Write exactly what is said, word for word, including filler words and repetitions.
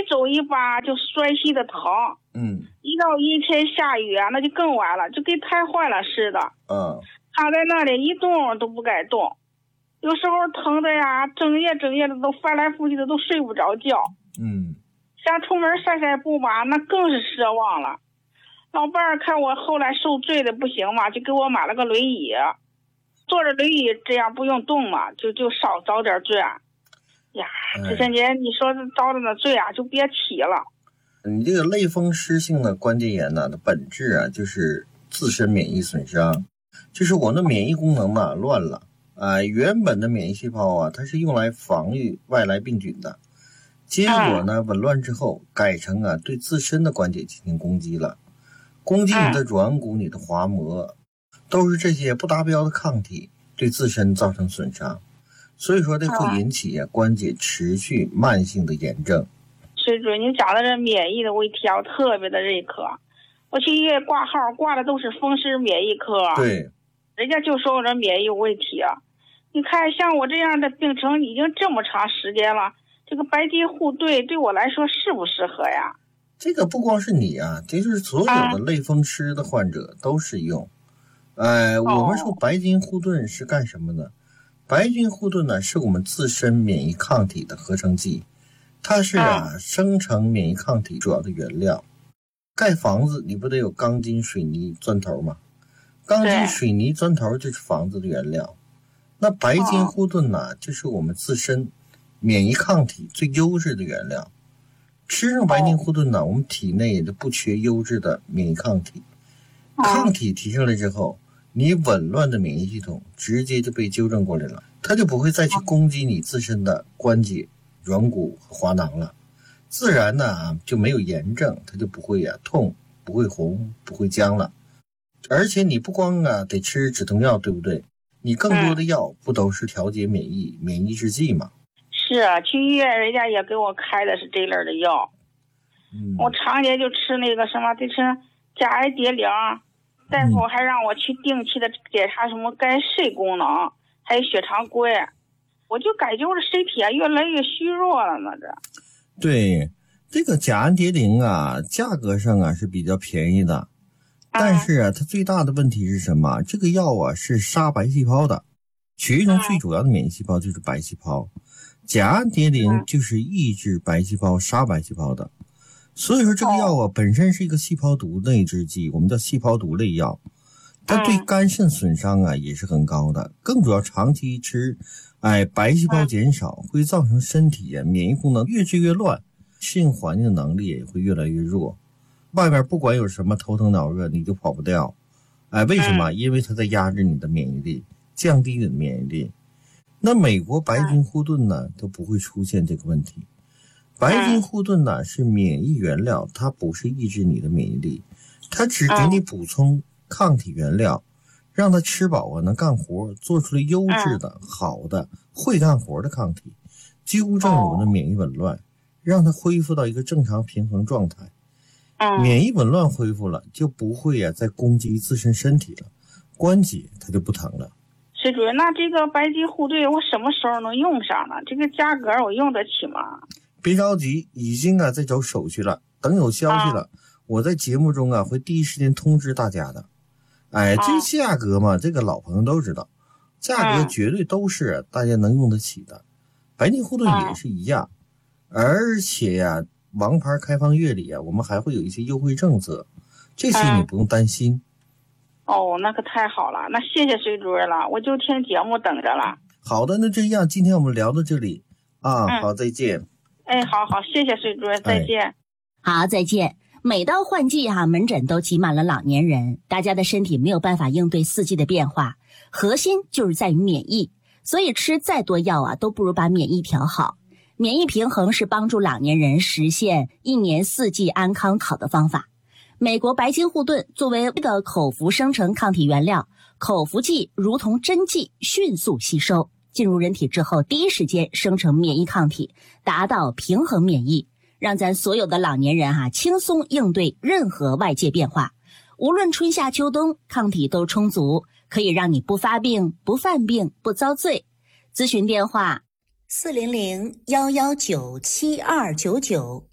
走一把就摔稀的疼。 嗯， 一到阴天下雨啊，那就更完了，就跟瘫痪了似的。 嗯， 躺在那里一动都不敢动，有时候疼的呀，整夜整夜的都翻来覆去的都睡不着觉。 嗯， 想出门散散步吧，那更是奢望了。老伴儿看我后来受罪的不行嘛，就给我买了个轮椅，坐着轮椅这样不用动嘛，就就少遭点罪啊。呀，这些年你说遭的那罪啊，就别提了。 你这个类风湿性的关节炎呢，它本质啊就是自身免疫损伤，就是我的免疫功能呢乱了啊、呃。原本的免疫细胞啊，它是用来防御外来病菌的，结果呢紊乱之后，改成啊对自身的关节进行攻击了，攻击你的软骨、你的滑膜，都是这些不达标的抗体对自身造成损伤，所以说这会引起啊关节持续慢性的炎症。 水准，你讲的这免疫的问题啊，我特别的认可。我去医院挂号，挂的都是风湿免疫科。 对， 人家就说我这免疫有问题啊。你看，像我这样的病程已经这么长时间了，这个白金护盾对我来说适不适合呀？ 这个不光是你啊，就是所有的类风湿的患者都适用。呃，我们说白金护盾是干什么的？白金护盾呢，是我们自身免疫抗体的合成剂。它是啊，生成免疫抗体主要的原料。盖房子你不得有钢筋、水泥、砖头吗？钢筋、水泥、砖头就是房子的原料。那白金护盾呢，就是我们自身免疫抗体最优质的原料。吃上白金护盾呢，我们体内也就不缺优质的免疫抗体。抗体提上来之后，你紊乱的免疫系统直接就被纠正过来了，它就不会再去攻击你自身的关节、软骨和滑囊了，自然呢就没有炎症，它就不会啊痛，不会红，不会僵了。而且你不光啊得吃止痛药，对不对？你更多的药不都是调节免疫、嗯、免疫制剂吗？ 是啊，去医院人家也给我开的是这类的药。嗯，我常年就吃那个什么，得吃甲氨蝶呤，大夫还让我去定期的检查什么肝肾功能，还有血常规。我就感觉我的身体啊越来越虚弱了呢。这对，这个甲氨蝶呤啊，价格上啊是比较便宜的，但是啊，它最大的问题是什么？这个药啊是杀白细胞的，血液中最主要的免疫细胞就是白细胞，甲氨蝶呤就是抑制白细胞、杀白细胞的。所以说这个药啊本身是一个细胞毒内制剂，我们叫细胞毒类药，它对肝肾损伤啊也是很高的，更主要长期吃，哎，白细胞减少会造成身体啊免疫功能越治越乱，适应环境的能力也会越来越弱。外边不管有什么头疼脑热你就跑不掉，哎，为什么？因为它在压制你的免疫力，降低你的免疫力。那美国白金护盾呢都不会出现这个问题。白金护盾呢是免疫原料，它不是抑制你的免疫力，它只给你补充抗体原料，让它吃饱啊能干活，做出来优质的、好的、会干活的抗体，纠正我们的免疫紊乱，让它恢复到一个正常平衡状态。免疫紊乱恢复了，就不会啊再攻击自身身体了，关节它就不疼了。 施主任，那这个白金护盾我什么时候能用上呢？这个价格我用得起吗？ 别着急，已经啊在走手续了，等有消息了、啊、我在节目中啊会第一时间通知大家的。哎，这价格嘛、啊、这个老朋友都知道，价格绝对都是大家能用得起的。白金护盾也是一样，而且呀、啊、王牌开放月里啊我们还会有一些优惠政策，这些你不用担心。 哦，那可太好了，那谢谢水主任了，我就听节目等着了。 好的，那这样今天我们聊到这里啊、嗯、好，再见。 哎，好好，谢谢水主任，再见、哎、 好，再见。每到换季哈、啊，门诊都挤满了老年人，大家的身体没有办法应对四季的变化，核心就是在于免疫，所以吃再多药啊都不如把免疫调好。免疫平衡是帮助老年人实现一年四季安康好的方法。美国白金护盾作为的口服生成抗体原料，口服剂如同针剂，迅速吸收，进入人体之后第一时间生成免疫抗体，达到平衡免疫，让咱所有的老年人哈、啊、轻松应对任何外界变化。无论春夏秋冬，抗体都充足，可以让你不发病、不犯病、不遭罪。咨询电话四零零一一九七二九九